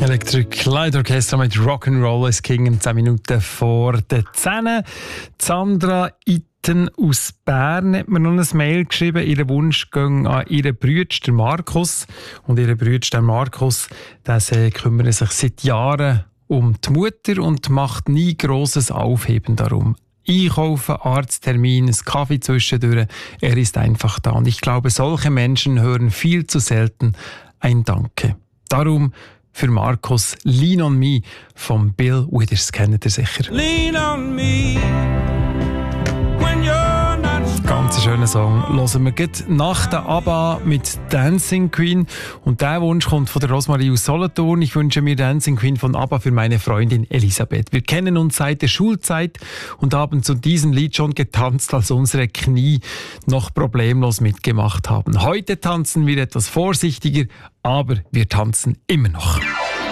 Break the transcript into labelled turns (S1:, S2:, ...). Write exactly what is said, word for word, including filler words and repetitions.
S1: Electric Light Orchestra mit Rock'n'Roll is King, zehn Minuten vor der zehn. Sandra Itten aus Bern hat mir noch ein Mail geschrieben. Ihr Wunsch ging an ihren Bruder, der Markus. Und ihr Bruder, der Markus, der kümmert sich seit Jahren um die Mutter und macht nie grosses Aufheben darum. Einkaufen, Arzttermin, ein Kaffee zwischendurch. Er ist einfach da. Und ich glaube, solche Menschen hören viel zu selten ein Danke. Darum für Markus Lean on Me von Bill Withers, kennt ihr sicher.
S2: Lean on me when you're not strong.
S1: Ganz schöner Song. Hören wir gleich nach der ABBA mit Dancing Queen. Und der Wunsch kommt von der Rosmarie aus Solothurn. Ich wünsche mir Dancing Queen von ABBA für meine Freundin Elisabeth. Wir kennen uns seit der Schulzeit und haben zu diesem Lied schon getanzt, als unsere Knie noch problemlos mitgemacht haben. Heute tanzen wir etwas vorsichtiger, aber wir tanzen immer noch.